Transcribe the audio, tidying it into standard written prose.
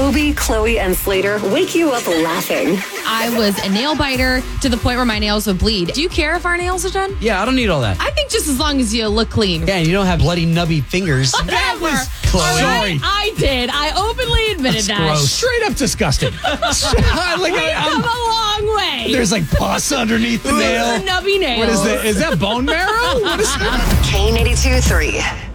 Obie, Chloe, and Slater wake you up laughing. I was a nail biter to the point where my nails would bleed. Do you care if our nails are done? Yeah, I don't need all that. I think just as long as you look clean. Yeah, and you don't have bloody nubby fingers. That was Chloe. Sorry. I did. I openly admitted that. Gross. Straight up disgusting. We've come a long way. There's like pus underneath the nail. Nubby nails. What is that? Is that bone marrow? What is that? K82 3.